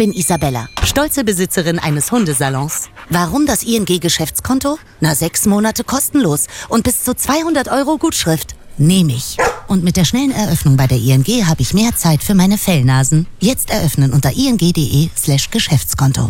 bin Isabella, stolze Besitzerin eines Hundesalons. Warum das ING-Geschäftskonto? 6 Monate kostenlos und bis zu 200 € Gutschrift. Nehme ich. Und mit der schnellen Eröffnung bei der ING habe ich mehr Zeit für meine Fellnasen. Jetzt eröffnen unter ing.de/Geschäftskonto.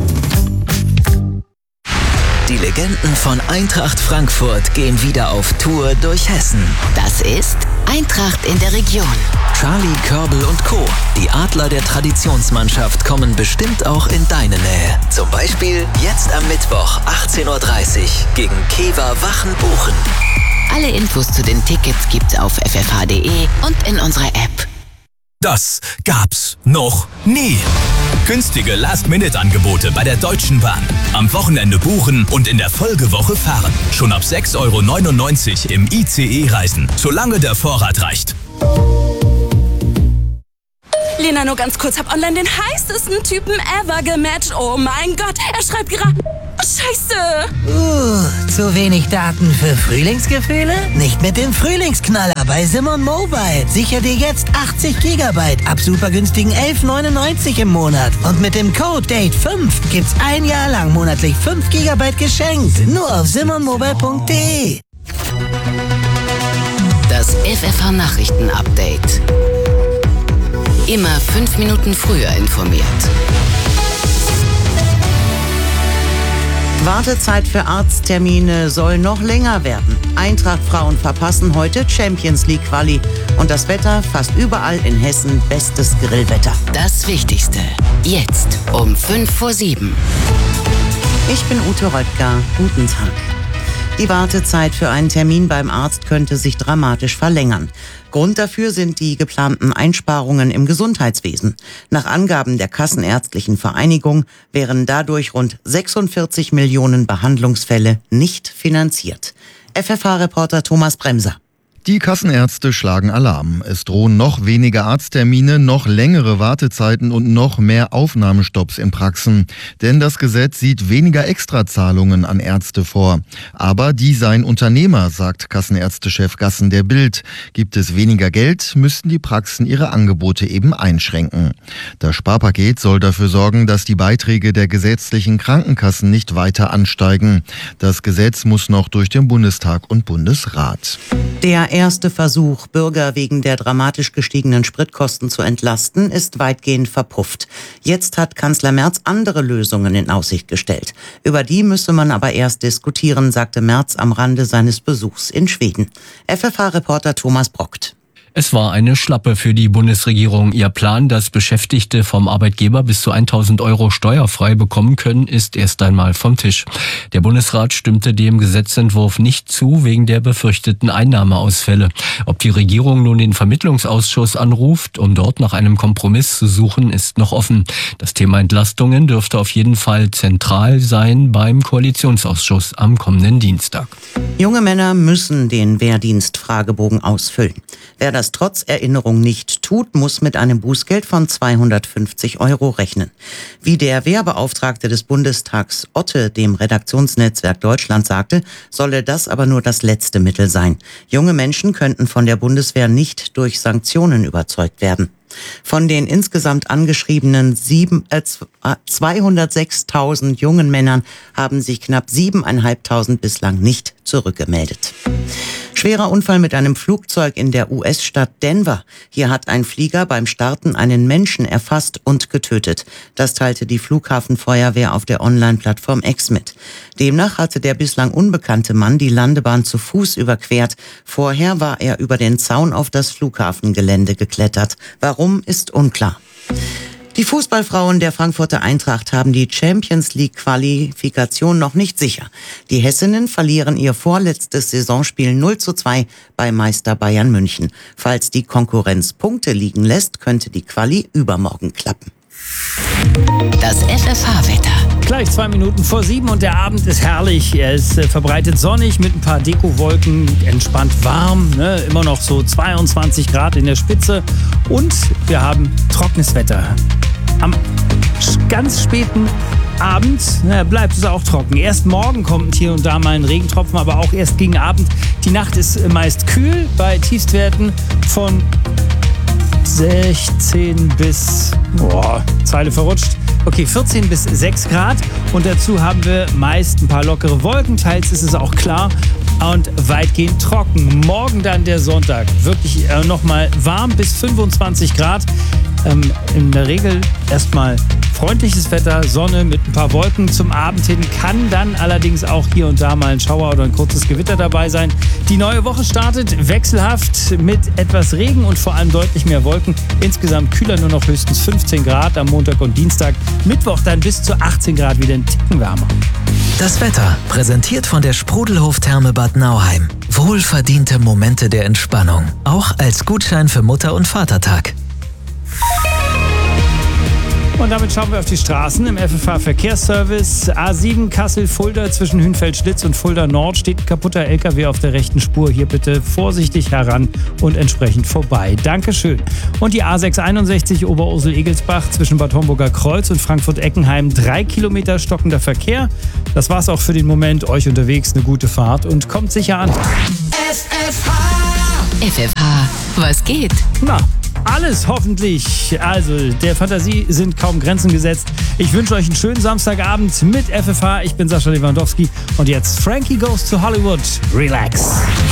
Die Legenden von Eintracht Frankfurt gehen wieder auf Tour durch Hessen. Das ist Eintracht in der Region. Charlie, Körbel und Co., die Adler der Traditionsmannschaft, kommen bestimmt auch in deine Nähe. Zum Beispiel jetzt am Mittwoch 18:30 Uhr gegen Kewa Wachen-Buchen. Alle Infos zu den Tickets gibt's auf ffh.de und in unserer App. Das gab's noch nie. Günstige Last-Minute-Angebote bei der Deutschen Bahn. Am Wochenende buchen und in der Folgewoche fahren. Schon ab 6,99 € im ICE reisen, solange der Vorrat reicht. Lena, nur ganz kurz, hab online den heißesten Typen ever gematcht. Oh mein Gott, er schreibt gerade... Scheiße! Zu wenig Daten für Frühlingsgefühle? Nicht mit dem Frühlingsknaller bei Simon Mobile. Sicher dir jetzt 80 GB ab super günstigen 11,99 € im Monat. Und mit dem Code DATE5 gibt's ein Jahr lang monatlich 5 GB geschenkt. Nur auf simonmobile.de. Das FFH-Nachrichten-Update. Immer 5 Minuten früher informiert. Wartezeit für Arzttermine soll noch länger werden. Eintracht-Frauen verpassen heute Champions League Quali. Und das Wetter fast überall in Hessen bestes Grillwetter. Das Wichtigste. Jetzt um 6:55. Ich bin Ute Röttger. Guten Tag. Die Wartezeit für einen Termin beim Arzt könnte sich dramatisch verlängern. Grund dafür sind die geplanten Einsparungen im Gesundheitswesen. Nach Angaben der Kassenärztlichen Vereinigung wären dadurch rund 46 Millionen Behandlungsfälle nicht finanziert. FFH-Reporter Thomas Bremser. Die Kassenärzte schlagen Alarm. Es drohen noch weniger Arzttermine, noch längere Wartezeiten und noch mehr Aufnahmestopps in Praxen. Denn das Gesetz sieht weniger Extrazahlungen an Ärzte vor. Aber die seien Unternehmer, sagt Kassenärztechef Gassen der Bild. Gibt es weniger Geld, müssten die Praxen ihre Angebote eben einschränken. Das Sparpaket soll dafür sorgen, dass die Beiträge der gesetzlichen Krankenkassen nicht weiter ansteigen. Das Gesetz muss noch durch den Bundestag und Bundesrat. Der erste Versuch, Bürger wegen der dramatisch gestiegenen Spritkosten zu entlasten, ist weitgehend verpufft. Jetzt hat Kanzler Merz andere Lösungen in Aussicht gestellt. Über die müsse man aber erst diskutieren, sagte Merz am Rande seines Besuchs in Schweden. FFH-Reporter Thomas Brockt. Es war eine Schlappe für die Bundesregierung. Ihr Plan, dass Beschäftigte vom Arbeitgeber bis zu 1.000 € steuerfrei bekommen können, ist erst einmal vom Tisch. Der Bundesrat stimmte dem Gesetzentwurf nicht zu, wegen der befürchteten Einnahmeausfälle. Ob die Regierung nun den Vermittlungsausschuss anruft, um dort nach einem Kompromiss zu suchen, ist noch offen. Das Thema Entlastungen dürfte auf jeden Fall zentral sein beim Koalitionsausschuss am kommenden Dienstag. Junge Männer müssen den Wehrdienstfragebogen ausfüllen. Wer das trotz Erinnerung nicht tut, muss mit einem Bußgeld von 250 € rechnen. Wie der Wehrbeauftragte des Bundestags Otte dem Redaktionsnetzwerk Deutschland sagte, solle das aber nur das letzte Mittel sein. Junge Menschen könnten von der Bundeswehr nicht durch Sanktionen überzeugt werden. Von den insgesamt angeschriebenen 206.000 jungen Männern haben sich knapp 7.500 bislang nicht zurückgemeldet. Schwerer Unfall mit einem Flugzeug in der US-Stadt Denver. Hier hat ein Flieger beim Starten einen Menschen erfasst und getötet. Das teilte die Flughafenfeuerwehr auf der Online-Plattform X mit. Demnach hatte der bislang unbekannte Mann die Landebahn zu Fuß überquert. Vorher war er über den Zaun auf das Flughafengelände geklettert. Warum, ist unklar. Die Fußballfrauen der Frankfurter Eintracht haben die Champions League Qualifikation noch nicht sicher. Die Hessinnen verlieren ihr vorletztes Saisonspiel 0:2 bei Meister Bayern München. Falls die Konkurrenz Punkte liegen lässt, könnte die Quali übermorgen klappen. Das FFH-Wetter. Gleich 7:02 und der Abend ist herrlich. Er ist verbreitet sonnig mit ein paar Dekowolken, entspannt warm, immer noch so 22 Grad in der Spitze. Und wir haben trockenes Wetter. Am ganz späten Abend bleibt es auch trocken. Erst morgen kommt hier und da mal ein Regentropfen, aber auch erst gegen Abend. Die Nacht ist meist kühl bei Tiefstwerten von 16 bis, Zeile verrutscht, Okay, 14 bis 6 Grad und dazu haben wir meist ein paar lockere Wolken. Teils ist es auch klar und weitgehend trocken. Morgen dann der Sonntag. Wirklich nochmal warm bis 25 Grad. In der Regel erstmal freundliches Wetter, Sonne mit ein paar Wolken. Zum Abend hin kann dann allerdings auch hier und da mal ein Schauer oder ein kurzes Gewitter dabei sein. Die neue Woche startet wechselhaft mit etwas Regen und vor allem deutlich mehr Wolken. Insgesamt kühler, nur noch höchstens 15 Grad am Montag und Dienstag. Mittwoch dann bis zu 18 Grad, wieder ein Ticken wärmer. Das Wetter, präsentiert von der Sprudelhof-Therme Bad Nauheim. Wohlverdiente Momente der Entspannung, auch als Gutschein für Mutter- und Vatertag. Und damit schauen wir auf die Straßen im FFH-Verkehrsservice. A7 Kassel-Fulda zwischen Hünfeld-Schlitz und Fulda Nord steht ein kaputter LKW auf der rechten Spur. Hier bitte vorsichtig heran und entsprechend vorbei. Dankeschön. Und die A661 Oberursel-Egelsbach zwischen Bad Homburger Kreuz und Frankfurt-Eckenheim. 3 Kilometer stockender Verkehr. Das war's auch für den Moment. Euch unterwegs eine gute Fahrt und kommt sicher an. FFH, was geht? Na, alles hoffentlich. Also, der Fantasie sind kaum Grenzen gesetzt. Ich wünsche euch einen schönen Samstagabend mit FFH. Ich bin Sascha Lewandowski und jetzt Frankie Goes to Hollywood. Relax.